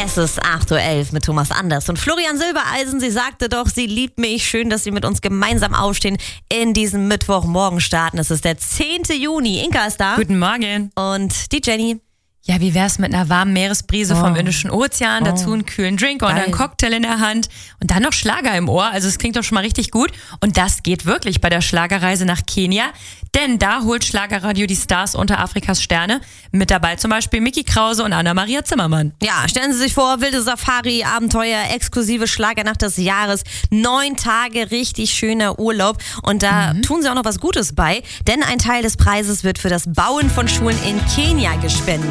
Es ist 8:11 Uhr mit Thomas Anders und Florian Silbereisen. Sie sagte doch, sie liebt mich. Schön, dass Sie mit uns gemeinsam aufstehen in diesen Mittwochmorgen starten. Es ist der 10. Juni. Inka ist da. Guten Morgen. Und die Jenny. Ja, wie wär's mit einer warmen Meeresbrise vom Indischen Ozean, dazu einen kühlen Drink oder einen Cocktail in der Hand und dann noch Schlager im Ohr. Also es klingt doch schon mal richtig gut. Und das geht wirklich bei der Schlagerreise nach Kenia. Denn da holt Schlagerradio die Stars unter Afrikas Sterne. Mit dabei zum Beispiel Micky Krause und Anna-Maria Zimmermann. Ja, stellen Sie sich vor, wilde Safari, Abenteuer, exklusive Schlagernacht des Jahres. 9 Tage richtig schöner Urlaub. Und da tun sie auch noch was Gutes bei. Denn ein Teil des Preises wird für das Bauen von Schulen in Kenia gespendet.